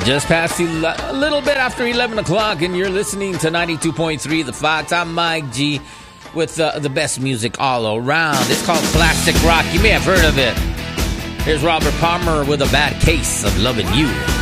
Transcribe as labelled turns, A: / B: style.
A: Just past a little bit after 11 o'clock, and you're listening to 92.3 The Fox. I'm Mike G with the best music all around. It's called Classic Rock. You may have heard of it. Here's Robert Palmer with A Bad Case of Loving You.